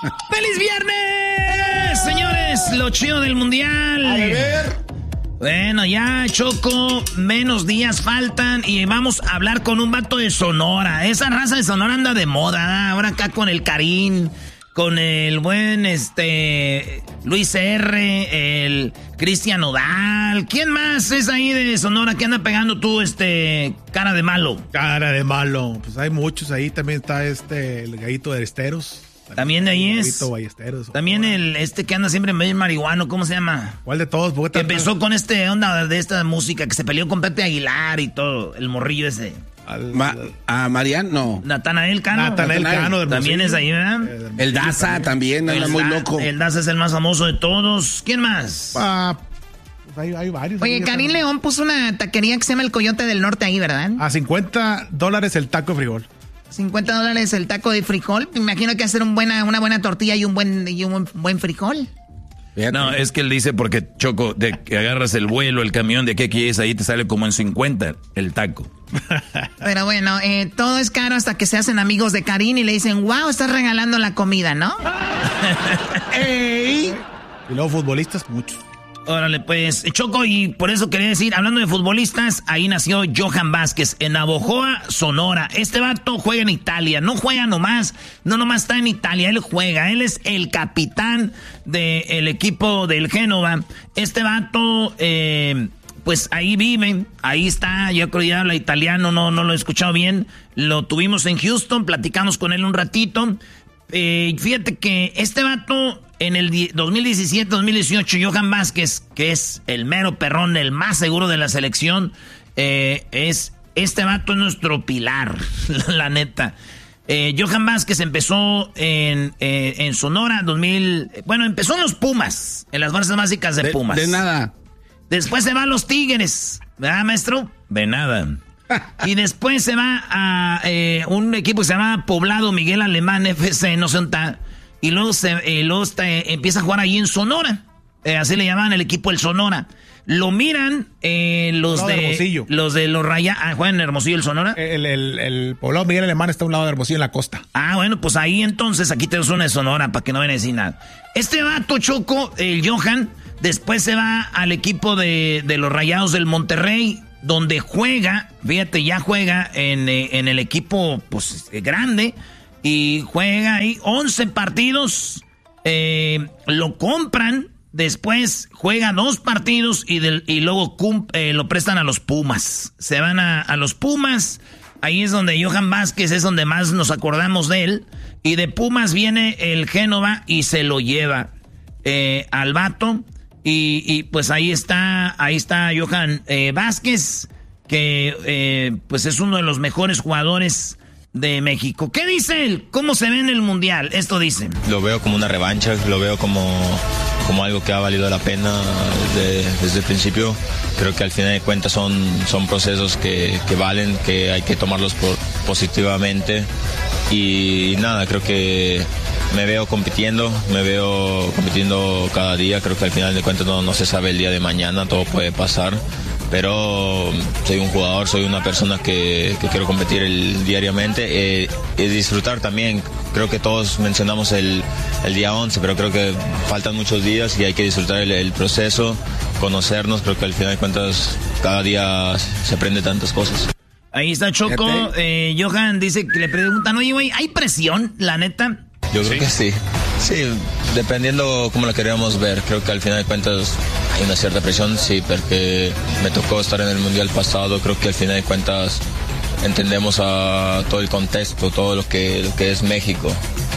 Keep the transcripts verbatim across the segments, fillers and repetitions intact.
¡Feliz viernes! Señores, lo chido del mundial. A ver. Bueno, ya, Choco, menos días faltan y vamos a hablar con un vato de Sonora. Esa raza de Sonora anda de moda, ¿eh? Ahora acá con el Karim, con el buen este Luis R, el Cristian Nodal. ¿Quién más es ahí de Sonora que anda pegando tú, este, cara de malo? Cara de malo, pues hay muchos ahí. También está este, el Gallito de Esteros. También de ahí es. Ballesteros, también el este que anda siempre medio marihuano, ¿cómo se llama? ¿Cuál de todos? Que empezó con este onda de esta música, que se peleó con Pepe Aguilar y todo, el morrillo ese. Al, Ma, a Mariano, no. Natanael Cano. Natanael Cano. También es ahí, ¿verdad? Eh, el Daza también, anda muy loco. El Daza es el más famoso de todos. ¿Quién más? Ah, pues hay, hay varios. Oye, Karim León puso una taquería que se llama El Coyote del Norte ahí, ¿verdad? A cincuenta dólares el taco de frijol. cincuenta dólares el taco de frijol. Me imagino que hacer un buena, una buena tortilla y un buen, y un buen frijol. No, es que él dice porque, Choco, de que agarras el vuelo, el camión de aquí a aquí es ahí, te sale como en cincuenta el taco. Pero bueno, eh, todo es caro hasta que se hacen amigos de Karim y le dicen, wow, estás regalando la comida, ¿no? ¡Ey! Y luego futbolistas, muchos. Órale, pues, Choco, y por eso quería decir, hablando de futbolistas, ahí nació Johan Vázquez, en Navojoa, Sonora. Este vato juega en Italia, no juega nomás, no nomás está en Italia, él juega, él es el capitán del equipo del Génova. Este vato, eh, pues ahí vive, ahí está, yo creo que ya habla italiano, no, no lo he escuchado bien. Lo tuvimos en Houston, platicamos con él un ratito. Eh, fíjate que este vato... En el dos mil diecisiete dos mil dieciocho, Johan Vázquez, que es el mero perrón, el más seguro de la selección, eh, es este vato es nuestro pilar, la neta. Eh, Johan Vázquez empezó en, eh, en Sonora dos mil... Bueno, empezó en los Pumas, en las fuerzas básicas de, de Pumas. De nada. Después se va a los Tigres, ¿verdad, maestro? De nada. Y después se va a eh, un equipo que se llama Poblado Miguel Alemán F C, no sé dónde está. Y luego, se, eh, luego está, eh, empieza a jugar ahí en Sonora. Eh, así le llamaban el equipo el Sonora. Lo miran eh, los, no, de, de Hermosillo. Los de los Rayados. Ah, ¿juegan en Hermosillo el Sonora? El, el, el Poblado Miguel Alemán está a un lado de Hermosillo en la costa. Ah, bueno, pues ahí entonces, aquí tenemos una de Sonora para que no vayan a decir nada. Este vato, Choco, el Johan, después se va al equipo de, de los Rayados del Monterrey, donde juega, fíjate, ya juega en, eh, en el equipo pues grande. Y juega ahí once partidos, eh, lo compran, después juega dos partidos y, del, y luego cum, eh, lo prestan a los Pumas. Se van a, a los Pumas, ahí es donde Johan Vázquez es donde más nos acordamos de él. Y de Pumas viene el Génova y se lo lleva eh, al vato. Y, y pues ahí está, ahí está Johan eh, Vázquez, que eh, pues es uno de los mejores jugadores de México. ¿Qué dice él? ¿Cómo se ve en el Mundial? Esto dice. Lo veo como una revancha, lo veo como, como algo que ha valido la pena desde, desde el principio. Creo que al final de cuentas son, son procesos que, que valen, que hay que tomarlos por, positivamente. Y nada, creo que me veo compitiendo, me veo compitiendo cada día. Creo que al final de cuentas no, no se sabe el día de mañana, todo puede pasar. Pero soy un jugador, soy una persona que, que quiero competir el, diariamente eh, y disfrutar también. Creo que todos mencionamos el, el día once, pero creo que faltan muchos días y hay que disfrutar el, el proceso, conocernos. Creo que al final de cuentas cada día se aprende tantas cosas. Ahí está Choco. Eh, Johan dice que le preguntan, oye, güey, ¿hay presión, la neta? Yo creo ¿Sí? que sí. Sí, dependiendo cómo lo queríamos ver. Creo que al final de cuentas hay una cierta presión, sí, porque me tocó estar en el Mundial pasado. Creo que al final de cuentas entendemos a todo el contexto, todo lo que, lo que es México.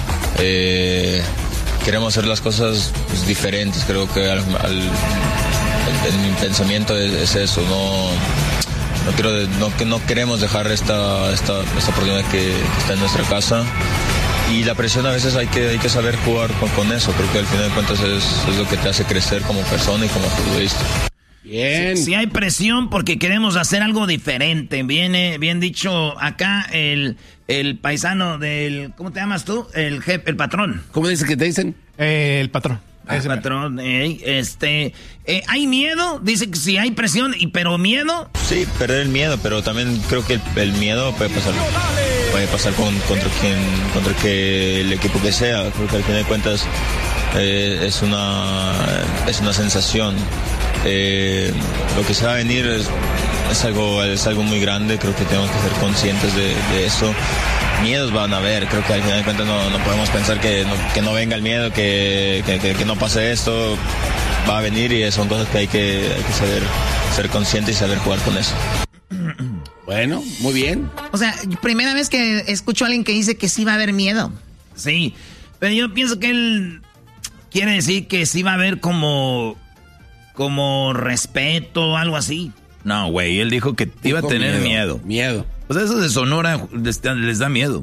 Eh, queremos hacer las cosas pues, diferentes. Creo que al, al, el, el, mi pensamiento es, es eso, no... No, quiero, no, no queremos dejar esta, esta, esta oportunidad que, que está en nuestra casa. Y la presión a veces hay que, hay que saber jugar con, con eso. Creo que al final de cuentas es, es lo que te hace crecer como persona y como futbolista. Bien. Sí, sí hay presión porque queremos hacer algo diferente. Viene, bien dicho acá el, el paisano del... ¿Cómo te llamas tú? El jefe, el patrón. ¿Cómo dice que te dicen? Eh, el patrón. El patrón, eh, este, eh, ¿hay miedo? Dice que sí hay presión, y pero miedo. Sí, perder el miedo, pero también creo que el, el miedo puede pasar. puede pasar con, contra quien, contra que el equipo que sea. Creo que al final de cuentas eh, es una es una sensación. Eh, lo que se va a venir es, es algo es algo muy grande. Creo que tenemos que ser conscientes de, de eso. Miedos van a haber, creo que al final de cuentas no, no podemos pensar que no, que no venga el miedo, que, que, que, que no pase esto. Va a venir y son cosas que hay que, hay que saber ser conscientes y saber jugar con eso. Bueno, muy bien. O sea, primera vez que escucho a alguien que dice que sí va a haber miedo. Sí, pero yo pienso que él quiere decir que sí va a haber como, como respeto, algo así. No, güey, él dijo que iba a tener miedo. Miedo. miedo. O sea, esos de Sonora les, les da miedo.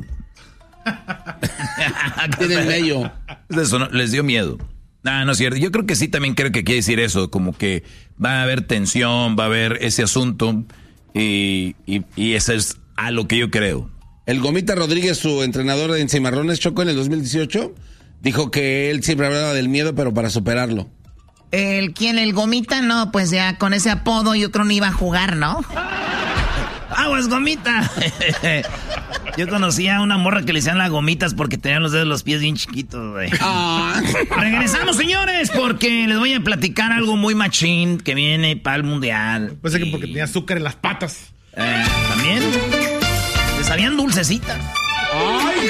Tienen medio. De Sonora, les dio miedo. Ah, no es cierto. Yo creo que sí, también creo que quiere decir eso, como que va a haber tensión, va a haber ese asunto, y, y, y eso es a lo que yo creo. El Gomita Rodríguez, su entrenador en Cimarrones, Choco, en el dos mil dieciocho, dijo que él siempre hablaba del miedo, pero para superarlo. ¿El quién? ¿El Gomita? No, pues ya con ese apodo yo creo no iba a jugar, ¿no? ¡Aguas, Gomita! Yo conocía a una morra que le decían las gomitas porque tenían los dedos de los pies bien chiquitos, güey. Ah. Regresamos, señores, porque les voy a platicar algo muy machín que viene para el mundial. Puede ser que porque tenía azúcar en las patas. Eh, ¿También? ¿Les sabían dulcecitas? ¡Ay!